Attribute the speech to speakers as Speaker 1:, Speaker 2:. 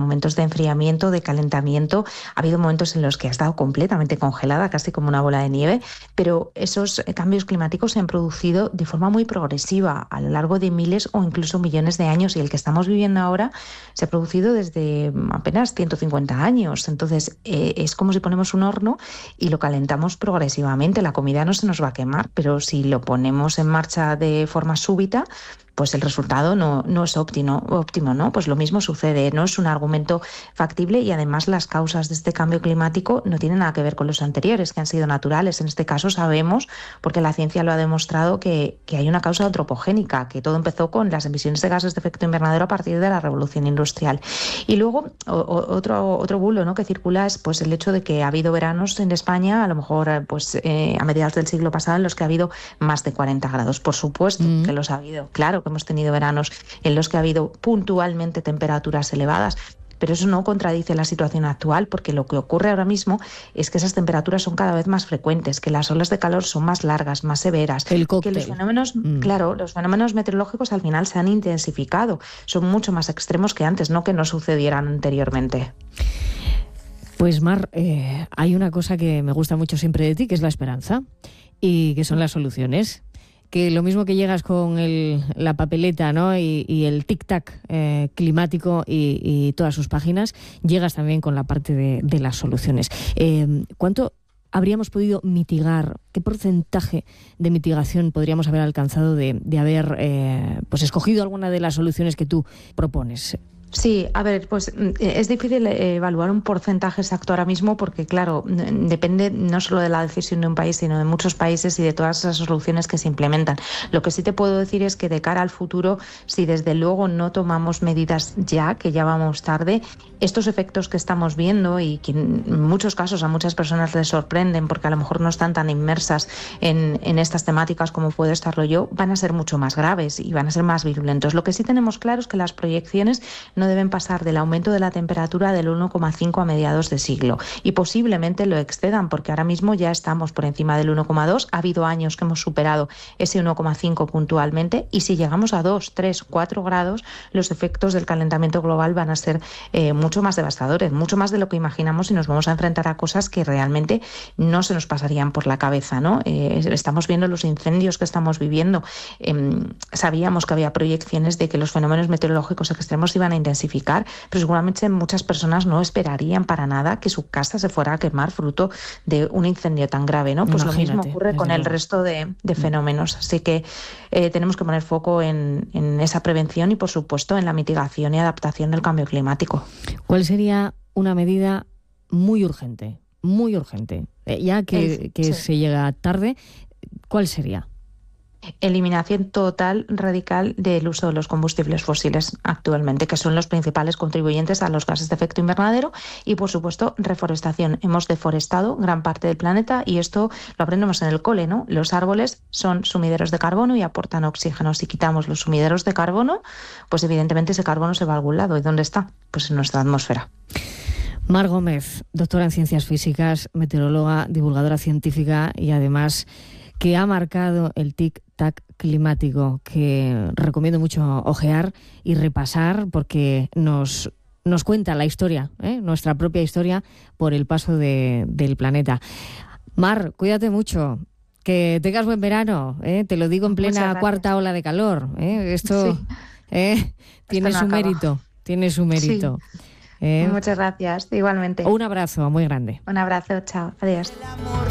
Speaker 1: momentos de enfriamiento, de calentamiento. Ha habido momentos en los que ha estado completamente congelada, casi como una bola de nieve, pero esos cambios climáticos se han producido de forma muy progresiva a lo largo de miles o incluso millones de años, y el que estamos viviendo ahora se ha producido desde apenas 150 años. Entonces, es como si ponemos un horno y lo calentamos progresivamente. La comida no se nos va a quemar, pero si lo ponemos en marcha de forma súbita, pues el resultado no es óptimo, ¿no? Pues lo mismo sucede, no es un argumento factible, y además las causas de este cambio climático no tienen nada que ver con los anteriores, que han sido naturales. En este caso sabemos, porque la ciencia lo ha demostrado, que hay una causa antropogénica, que todo empezó con las emisiones de gases de efecto invernadero a partir de la revolución industrial. Y luego otro bulo, ¿no?, que circula es pues el hecho de que ha habido veranos en España, a lo mejor a mediados del siglo pasado, en los que ha habido más de 40 grados. Por supuesto que los ha habido, claro que hemos tenido veranos en los que ha habido puntualmente temperaturas elevadas, pero eso no contradice la situación actual, porque lo que ocurre ahora mismo es que esas temperaturas son cada vez más frecuentes, que las olas de calor son más largas, más severas, que los fenómenos, los fenómenos meteorológicos al final se han intensificado, son mucho más extremos que antes, no que no sucedieran anteriormente.
Speaker 2: Pues Mar, hay una cosa que me gusta mucho siempre de ti, que es la esperanza, y que son las soluciones. Que lo mismo que llegas con la papeleta, ¿no?, y el tic-tac climático y todas sus páginas, llegas también con la parte de las soluciones. ¿Cuánto habríamos podido mitigar? ¿Qué porcentaje de mitigación podríamos haber alcanzado de haber pues escogido alguna de las soluciones que tú propones?
Speaker 1: Sí, a ver, pues es difícil evaluar un porcentaje exacto ahora mismo, porque claro, depende no solo de la decisión de un país, sino de muchos países y de todas esas soluciones que se implementan. Lo que sí te puedo decir es que de cara al futuro, si desde luego no tomamos medidas ya, que ya vamos tarde, estos efectos que estamos viendo, y que en muchos casos a muchas personas les sorprenden porque a lo mejor no están tan inmersas en estas temáticas como puedo estarlo yo, van a ser mucho más graves y van a ser más virulentos. Lo que sí tenemos claro es que las proyecciones no deben pasar del aumento de la temperatura del 1,5 a mediados de siglo, y posiblemente lo excedan, porque ahora mismo ya estamos por encima del 1,2. Ha habido años que hemos superado ese 1,5 puntualmente, y si llegamos a 2, 3, 4 grados, los efectos del calentamiento global van a ser mucho más devastadores, mucho más de lo que imaginamos, y nos vamos a enfrentar a cosas que realmente no se nos pasarían por la cabeza, ¿no? Estamos viendo los incendios que estamos viviendo. Sabíamos que había proyecciones de que los fenómenos meteorológicos extremos iban a intensificar, pero seguramente muchas personas no esperarían para nada que su casa se fuera a quemar fruto de un incendio tan grave, ¿no? Pues imagínate, lo mismo ocurre con el resto de fenómenos. Así que tenemos que poner foco en esa prevención y, por supuesto, en la mitigación y adaptación del cambio climático.
Speaker 2: ¿Cuál sería una medida muy urgente? Ya que sí, se llega tarde, ¿cuál sería?
Speaker 1: Eliminación total, radical del uso de los combustibles fósiles actualmente, que son los principales contribuyentes a los gases de efecto invernadero, y por supuesto reforestación. Hemos deforestado gran parte del planeta, y esto lo aprendemos en el cole, ¿no? Los árboles son sumideros de carbono y aportan oxígeno. Si quitamos los sumideros de carbono, pues evidentemente ese carbono se va a algún lado. ¿Y dónde está? Pues en nuestra atmósfera.
Speaker 2: Mar Gómez, doctora en Ciencias Físicas, meteoróloga, divulgadora científica, y además que ha marcado el tic-tac climático, que recomiendo mucho ojear y repasar, porque nos cuenta la historia, nuestra propia historia por el paso del planeta. Mar, cuídate mucho, que tengas buen verano, te lo digo en plena cuarta ola de calor. Esto tiene su mérito,
Speaker 1: Sí. Muchas gracias, igualmente.
Speaker 2: Un abrazo muy grande.
Speaker 1: Un abrazo, chao, adiós.